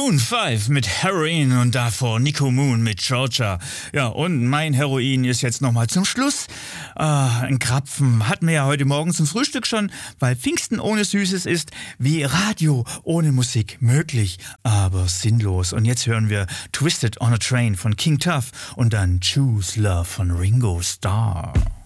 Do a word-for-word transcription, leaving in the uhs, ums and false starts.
Maroon fünf mit Heroin und davor Nico Moon mit Georgia. Ja, und mein Heroin ist jetzt nochmal zum Schluss. Ah, ein Krapfen hatten wir ja heute Morgen zum Frühstück schon, weil Pfingsten ohne Süßes ist wie Radio ohne Musik möglich, aber sinnlos. Und jetzt hören wir Twisted on a Train von King Tuff und dann Choose Love von Ringo Starr.